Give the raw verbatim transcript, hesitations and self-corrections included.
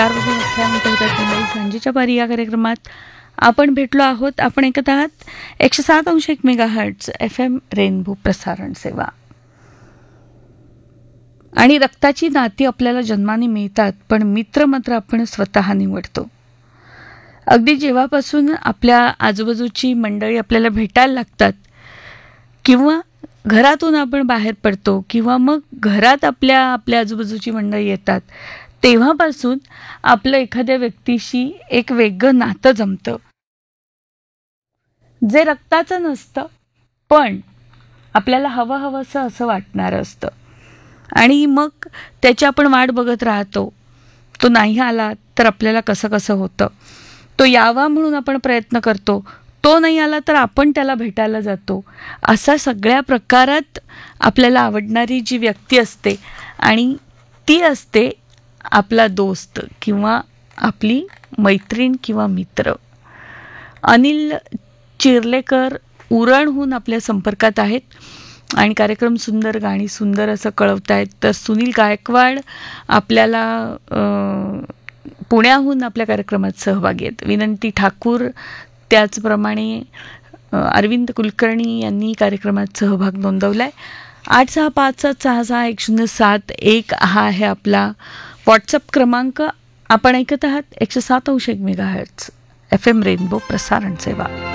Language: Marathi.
चार वाजून अठ्ठावन्न मिनिटं मंडळी सांजेच्या पारी या कार्यक्रमात आपण भेटलो आहोत. आपण ऐकत आहात एकशे सात अंश एक mega hertz F M rainbow प्रसारण सेवा. आणि रक्ताची नाती आपल्याला जन्माने मिळतात, पण मित्र मात्र आपण स्वतः निवडतो. अगदी जेव्हापासून आपल्या आजूबाजूची मंडळी आपल्याला भेटायला लागतात किंवा घरातून आपण बाहेर पडतो किंवा मग घरात आपल्या आपल्या आजूबाजूची मंडळी येतात, तेव्हापासून आपलं एखाद्या व्यक्तीशी एक वेगळं नातं जमतं, जे रक्ताचं नसतं पण आपल्याला हवं हवंसं असं वाटणारं असतं. आणि मग त्याची आपण वाट बघत राहतो. तो नाही आला तर आपल्याला कसं कसं होतं. तो यावा म्हणून आपण प्रयत्न करतो, तो नाही आला तर आपण त्याला भेटायला जातो. असा सगळ्या प्रकारात आपल्याला आवडणारी जी व्यक्ती असते आणि ती असते आपला दोस्त किंवा आपली मैत्रीण किंवा मित्र. अनिल चिर्लेकर उरणहून आपल्या संपर्कात आहेत आणि कार्यक्रम सुंदर, गाणी सुंदर असं कळवतायत. तर सुनील गायकवाड आपल्याला पुण्याहून आपल्या कार्यक्रमात सहभागी आहेत. विनंती ठाकूर, त्याचप्रमाणे अरविंद कुलकर्णी यांनी कार्यक्रमात सहभाग नोंदवला आहे. आठ सहा पाच सात सहा सहा एक शून्य सात एक हा आहे आपला व्हॉट्सअप क्रमांक. आपण ऐकत आहात एकशे सात अंश एक mega hertz F M rainbow प्रसारण सेवा.